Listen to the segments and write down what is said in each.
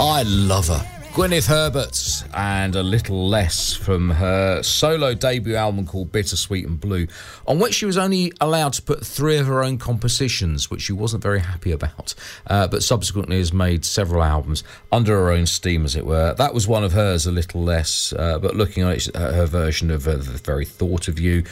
I love her. Gwyneth Herbert, and A Little Less from her solo debut album called Bittersweet and Blue, on which she was only allowed to put 3 of her own compositions, which she wasn't very happy about, but subsequently has made several albums under her own steam, as it were. That was one of hers, A Little Less, but looking at it, her version of The Very Thought of You,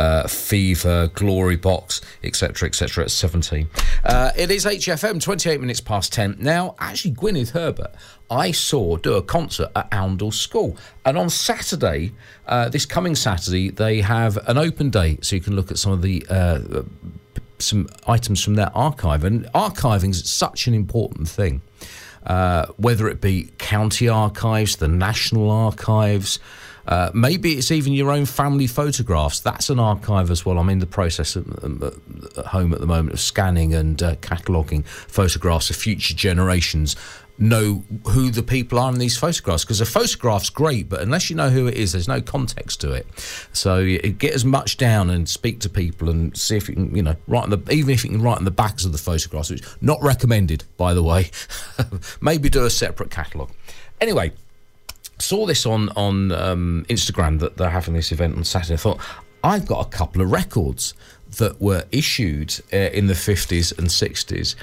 Fever, Glory Box, etc., etc. at 17. It is HFM, 28 minutes past 10. Now, actually, Gwyneth Herbert, I saw do a concert at Oundle School. And on Saturday, this coming Saturday, they have an open day, so you can look at some of the some items from their archive. And archiving is such an important thing, whether it be county archives, the national archives, maybe it's even your own family photographs. That's an archive as well. I'm in the process at home at the moment of scanning and cataloguing photographs of future generations. Know who the people are in these photographs, because a photograph's great, but unless you know who it is, there's no context to it. So you get as much down and speak to people and see if you can, write on even if you can write on the backs of the photographs, which is not recommended, by the way. Maybe do a separate catalogue. Anyway, saw this on Instagram that they're having this event on Saturday. I thought, I've got a couple of records that were issued in the 50s and 60s.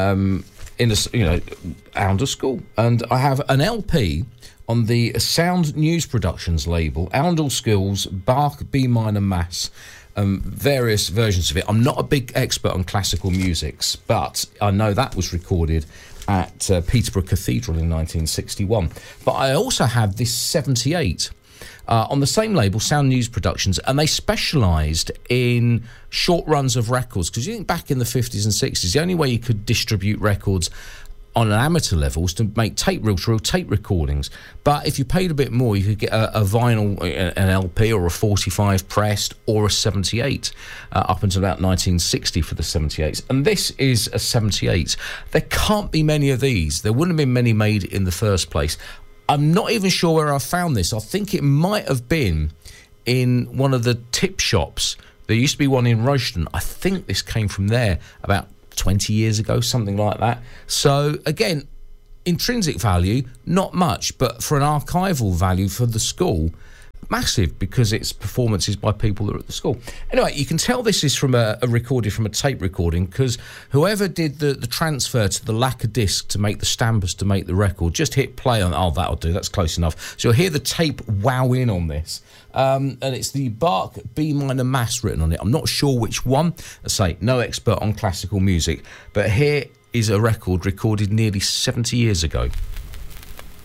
In Oundle School, and I have an LP on the Sound News Productions label, Oundle School's Bach B minor Mass, various versions of it. I'm not a big expert on classical musics, but I know that was recorded at Peterborough Cathedral in 1961. But I also have this 78 on the same label, Sound News Productions, and they specialised in short runs of records, because you think back in the 50s and 60s, the only way you could distribute records on an amateur level was to make reel-to-reel tape recordings. But if you paid a bit more, you could get a vinyl, an LP or a 45 pressed or a 78, up until about 1960 for the 78s. And this is a 78. There can't be many of these. There wouldn't have been many made in the first place. I'm not even sure where I found this. I think it might have been in one of the tip shops. There used to be one in Royston. I think this came from there about 20 years ago, something like that. So, again, intrinsic value, not much, but for an archival value for the school, massive, because it's performances by people that are at the school. Anyway, you can tell this is from a recording from a tape recording, because whoever did the transfer to the lacquer disc to make the stampers to make the record just hit play on, that'll do, that's close enough. So you'll hear the tape wow in on this. And it's the Bach B minor Mass written on it. I'm not sure which one. I say, no expert on classical music, but here is a record recorded nearly 70 years ago.